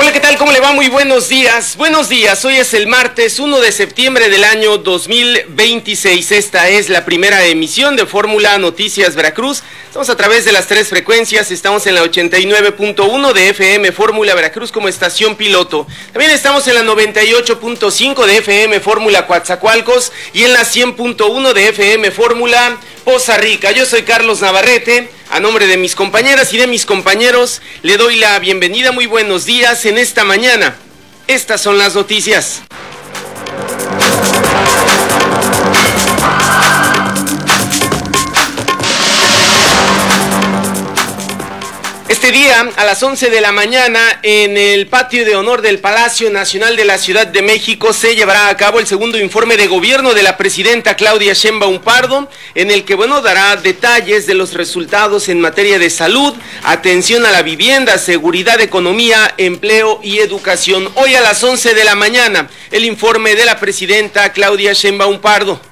Hola, ¿qué tal? ¿Cómo le va? Muy buenos días. Buenos días. Hoy es el martes 1 de septiembre del año 2026. Esta es la primera emisión de Fórmula Noticias Veracruz. Estamos a través de las tres frecuencias. Estamos en la 89.1 de FM Fórmula Veracruz como estación piloto. También estamos en la 98.5 de FM Fórmula Coatzacoalcos y en la 100.1 de FM Fórmula Poza Rica. Yo soy Carlos Navarrete. A nombre de mis compañeras y de mis compañeros, le doy la bienvenida. Muy buenos días en esta mañana. Estas son las noticias. Este día, a las 11 de la mañana, en el patio de honor del Palacio Nacional de la Ciudad de México, se llevará a cabo el segundo informe de gobierno de la presidenta Claudia Sheinbaum Pardo, en el que, dará detalles de los resultados en materia de salud, atención a la vivienda, seguridad, economía, empleo y educación. Hoy a las 11 de la mañana, el informe de la presidenta Claudia Sheinbaum Pardo.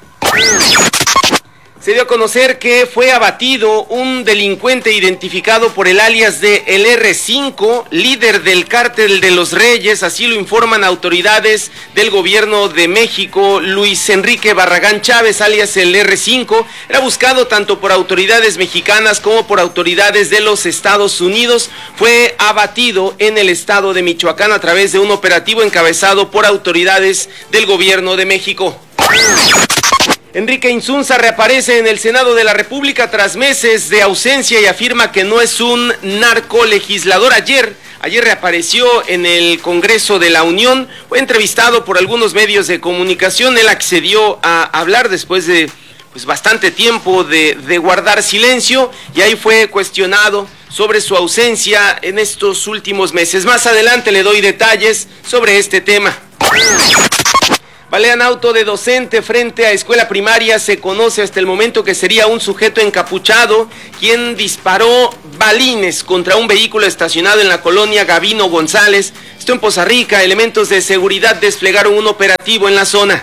Se dio a conocer que fue abatido un delincuente identificado por el alias de el R5, líder del Cártel de los Reyes, así lo informan autoridades del gobierno de México. Luis Enrique Barragán Chávez, alias el R5, era buscado tanto por autoridades mexicanas como por autoridades de los Estados Unidos. Fue abatido en el estado de Michoacán a través de un operativo encabezado por autoridades del gobierno de México. Enrique Insunza reaparece en el Senado de la República tras meses de ausencia y afirma que no es un narcolegislador. Ayer reapareció en el Congreso de la Unión, fue entrevistado por algunos medios de comunicación. Él accedió a hablar después de bastante tiempo de guardar silencio, y ahí fue cuestionado sobre su ausencia en estos últimos meses. Más adelante le doy detalles sobre este tema. Balean auto de docente frente a escuela primaria. Se conoce hasta el momento que sería un sujeto encapuchado quien disparó balines contra un vehículo estacionado en la colonia Gavino González. Esto en Poza Rica. Elementos de seguridad desplegaron un operativo en la zona.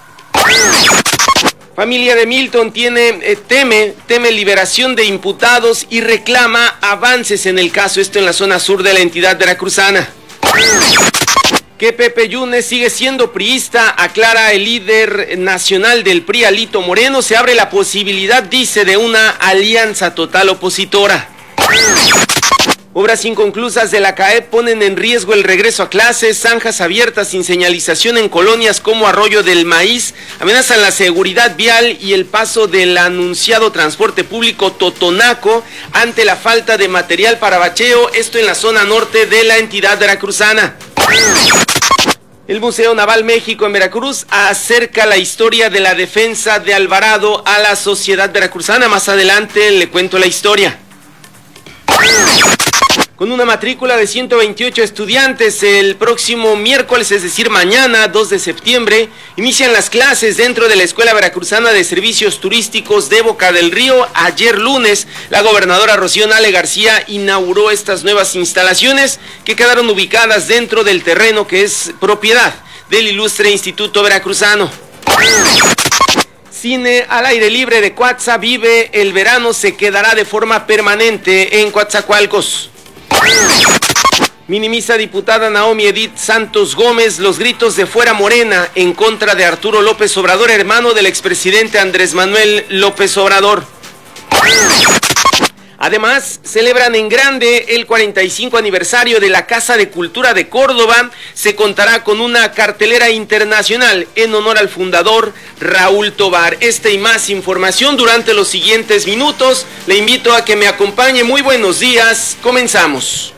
Familia de Milton teme liberación de imputados y reclama avances en el caso. Esto en la zona sur de la entidad veracruzana. Que Pepe Yunes sigue siendo priista, aclara el líder nacional del PRI, Alito Moreno. Se abre la posibilidad, dice, de una alianza total opositora. Obras inconclusas de la CAEP ponen en riesgo el regreso a clases. Zanjas abiertas sin señalización en colonias como Arroyo del Maíz amenazan la seguridad vial y el paso del anunciado transporte público Totonaco ante la falta de material para bacheo. Esto en la zona norte de la entidad veracruzana. El Museo Naval México en Veracruz acerca la historia de la defensa de Alvarado a la sociedad veracruzana. Más adelante le cuento la historia. Con una matrícula de 128 estudiantes, el próximo miércoles, es decir, mañana, 2 de septiembre, inician las clases dentro de la Escuela Veracruzana de Servicios Turísticos de Boca del Río. Ayer lunes, la gobernadora Rocío Nale García inauguró estas nuevas instalaciones que quedaron ubicadas dentro del terreno que es propiedad del ilustre Instituto Veracruzano. Cine al aire libre de Coatza Vive el verano se quedará de forma permanente en Coatzacoalcos. Minimiza diputada Naomi Edith Santos Gómez los gritos de fuera Morena en contra de Arturo López Obrador, hermano del expresidente Andrés Manuel López Obrador. Además, celebran en grande el 45 aniversario de la Casa de Cultura de Córdoba. Se contará con una cartelera internacional en honor al fundador Raúl Tobar. Esta y más información durante los siguientes minutos. Le invito a que me acompañe. Muy buenos días. Comenzamos.